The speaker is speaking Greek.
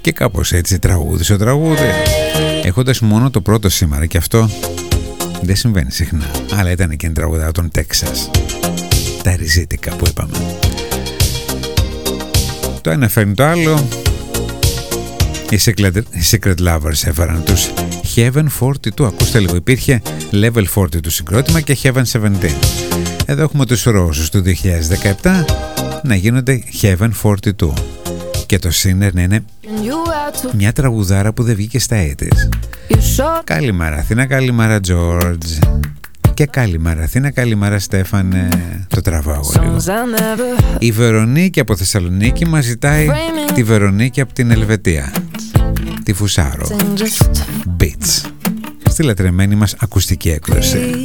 Και κάπως έτσι τραγούδισε τραγούδι, έχοντας μόνο το πρώτο σήμερα, και αυτό δεν συμβαίνει συχνά. Αλλά ήταν και τραγουδά των Τέξας, τα ριζίτικα που είπαμε. Το ένα φέρνει το άλλο. Οι Secret Lovers έφεραν τους Heaven 42. Ακούστε λίγο, υπήρχε Level 42 συγκρότημα και Heaven 17. Εδώ έχουμε τους Ρώσους του 2017 να γίνονται Heaven 42. Και το Sinner να είναι μια τραγουδάρα που δεν βγήκε στα έτης. Καλημέρα Αθήνα, καλημέρα George. Και καλημέρα Αθήνα, καλημέρα Στέφανε. Το τραβάω λίγο. Η Βερονίκη από Θεσσαλονίκη μας ζητάει τη Βερονίκη από την Ελβετία, τη Φουσάρο Beats, στη λατρεμένη μας ακουστική έκδοση.